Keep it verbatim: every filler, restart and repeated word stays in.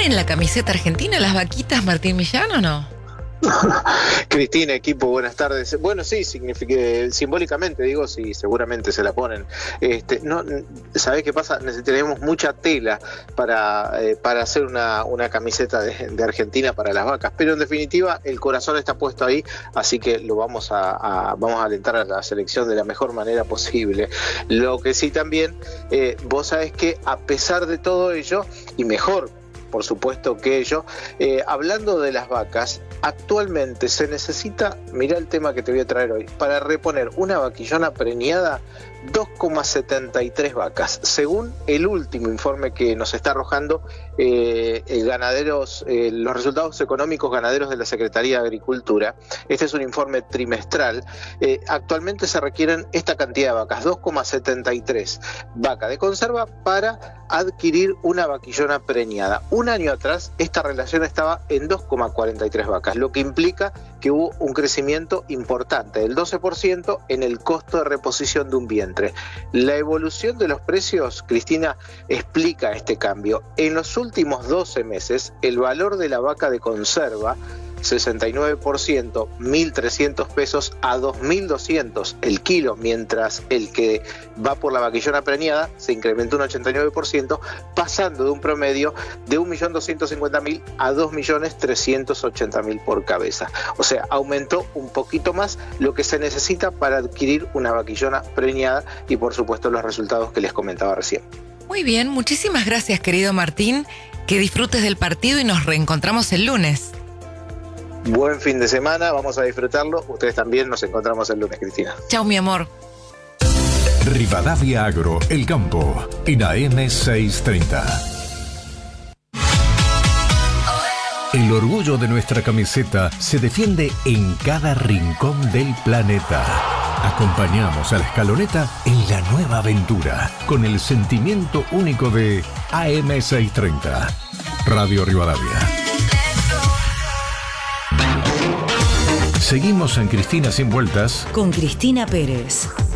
¿Tienen la camiseta argentina las vaquitas, Martín Millán, o no? Cristina, equipo, buenas tardes. Bueno, sí, significa, simbólicamente digo, sí, seguramente se la ponen. Este, no, ¿sabés qué pasa? Necesitaremos mucha tela para, eh, para hacer una, una camiseta de, de Argentina para las vacas, pero en definitiva el corazón está puesto ahí, así que lo vamos a, a vamos a alentar a la selección de la mejor manera posible. Lo que sí también, eh, vos sabés que a pesar de todo ello, y mejor por supuesto que ello, eh, hablando de las vacas, actualmente se necesita, mirá el tema que te voy a traer hoy, para reponer una vaquillona preñada, dos coma setenta y tres vacas, según el último informe que nos está arrojando eh, el ganaderos, eh, los resultados económicos ganaderos de la Secretaría de Agricultura. Este es un informe trimestral. Eh, actualmente se requieren esta cantidad de vacas, dos coma setenta y tres vacas de conserva para adquirir una vaquillona preñada. Un año atrás esta relación estaba en dos coma cuarenta y tres vacas, lo que implica que hubo un crecimiento importante del doce por ciento en el costo de reposición de un vientre. La evolución de los precios, Cristina, explica este cambio. En los últimos doce meses, el valor de la vaca de conserva, sesenta y nueve por ciento, mil trescientos pesos a dos mil doscientos el kilo, mientras el que va por la vaquillona preñada se incrementó un ochenta y nueve por ciento, pasando de un promedio de un millón doscientos cincuenta mil a dos millones trescientos ochenta mil por cabeza. O sea, aumentó un poquito más lo que se necesita para adquirir una vaquillona preñada y por supuesto los resultados que les comentaba recién. Muy bien, muchísimas gracias, querido Martín. Que disfrutes del partido y nos reencontramos el lunes. Buen fin de semana, vamos a disfrutarlo. Ustedes también, nos encontramos el lunes, Cristina. Chao, mi amor. Rivadavia Agro, El Campo, en A M seiscientos treinta. El orgullo de nuestra camiseta se defiende en cada rincón del planeta. Acompañamos a la escaloneta en la nueva aventura, con el sentimiento único de A M seiscientos treinta. Radio Rivadavia. Seguimos en Cristina Sin Vueltas con Cristina Pérez.